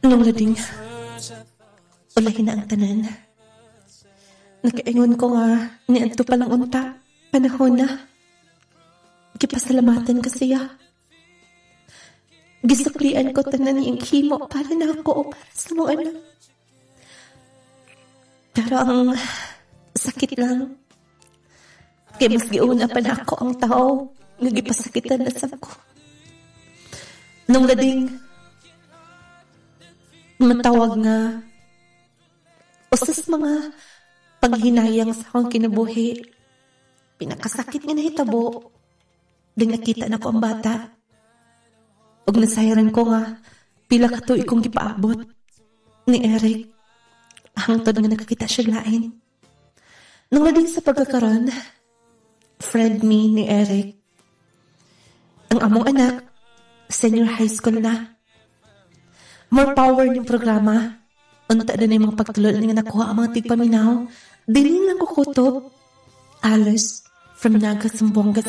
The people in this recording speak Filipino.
Nung lading, ulahin na ang tanan. Nakaingon ko nga, niadto palang unta, panahon na. Gipasalamatan ko siya. Gisuklian ko tanan yung himo para na ako o para sa mga anak. Pero ang sakit lang. Kaya mas giuna pa na ako ang tao nga gipasakitan na sa ko. Nung lading, matawag nga usas mga paghinayang sa akong kinabuhi. Pinakasakit nga nahitabo. Ding nakita na ko ang bata. Og nasayaran ko nga pila ka tuig kong gipaabot ni Eric. Hangtod nga nakakita siya lain. Nung lading sa pagkakaroon, friend me ni Eric. Ang among anak, senior high school na. More power ng programa. Unta na yung mga pagtulol nga nakuha ang mga tigpaminaw. Dili lang ko kutob. Alice from Naga, Zamboanga